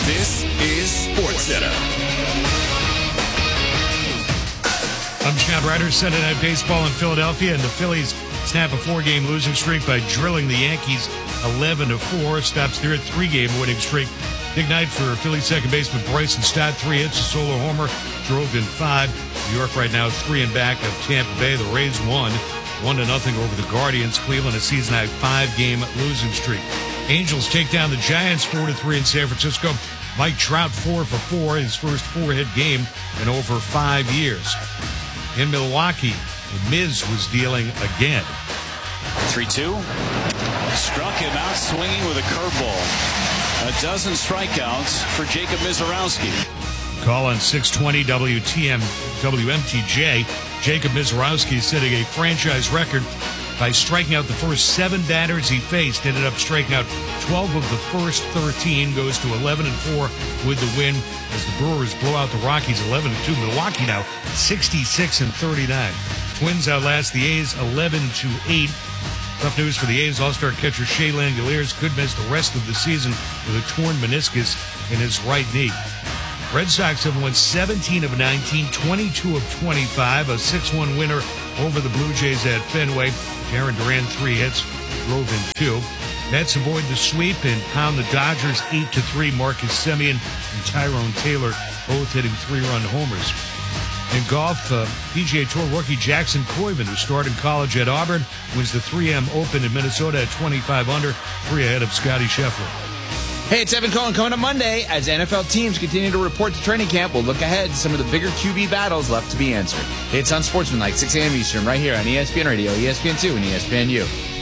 This is SportsCenter. I'm Chad Ryder. Sunday Night Baseball in Philadelphia, and the Phillies snap a 4-game losing streak by drilling the Yankees 11-4. Stops their 3-game winning streak. Big night for Philly second baseman Bryson Stott. 3 hits, a solo homer, drove in 5. New York right now 3 in back of Tampa Bay. The Rays won 1-0 over the Guardians. Cleveland a season-high 5-game losing streak. Angels take down the Giants 4-3 in San Francisco. Mike Trout 4 for 4, his first 4-hit game in over 5 years. In Milwaukee, the Miz was dealing again. 3-2. Struck him out swinging with a curveball. A dozen strikeouts for Jacob Mizorowski. Call on 620 WMTJ. Jacob Mizorowski setting a franchise record by striking out the first 7 batters he faced. Ended up striking out 12 of the first 13. Goes to 11-4 with the win as the Brewers blow out the Rockies 11-2. Milwaukee now 66-39. Twins outlast the A's 11-8. Tough news for the A's. All-star catcher Shea Langeliers could miss the rest of the season with a torn meniscus in his right knee. Red Sox have won 17 of 19, 22 of 25, a 6-1 winner over the Blue Jays at Fenway. Jarren Duran 3 hits, drove in 2. Mets avoid the sweep and pound the Dodgers 8-3. Marcus Semien and Tyrone Taylor both hitting 3-run homers. In golf, PGA Tour rookie Jackson Koiven, who started college at Auburn, wins the 3M Open in Minnesota at 25 under, 3 ahead of Scotty Scheffler. Hey, it's Evan Cohen coming up Monday. As NFL teams continue to report to training camp, we'll look ahead to some of the bigger QB battles left to be answered. It's on Sportsman like 6 a.m. Eastern right here on ESPN Radio, ESPN2, and ESPNU.